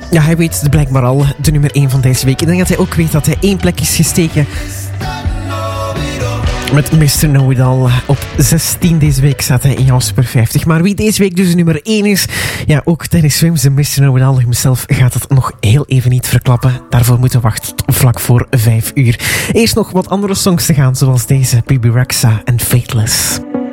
Ja, hij weet blijkbaar al, de nummer 1 van deze week. Ik denk dat hij ook weet dat hij 1 plek is gestegen. Met Mr. Know-It-All op 16 deze week staat hij in jouw Super 50. Maar wie deze week dus de nummer 1 is, ja, ook Dennis Swims en Mr. Know-It-All hemzelf gaat het nog heel even niet verklappen. Daarvoor moeten we wachten tot vlak voor 5 uur. Eerst nog wat andere songs te gaan, zoals deze, Bibi Rexha en Fateless.